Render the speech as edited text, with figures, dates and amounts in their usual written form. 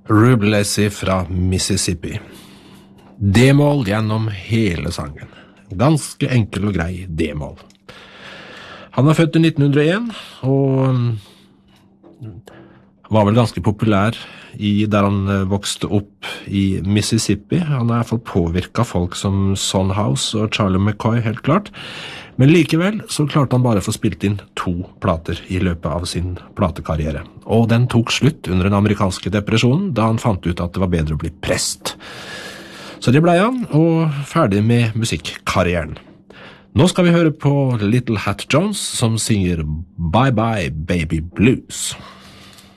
Rublesi fra Mississippi. D-mål gjennom hele sangen. Ganske enkel og grei D-mål. Han er født i 1901, og var vel ganske populær der han vokste opp i Mississippi. Han er i hvert fall påvirket folk som Son House og Charlie McCoy, helt klart. Men likevel så klarte han bare å få spilt inn 2 plater i løpet av sin platekarriere. Og den tok slutt under den amerikanske depresjonen, da han fant ut at det var bedre å bli prest. Så det ble han, og ferdig med musikkarrieren. Nå skal vi høre på Little Hat Jones, som synger Bye Bye Baby Blues.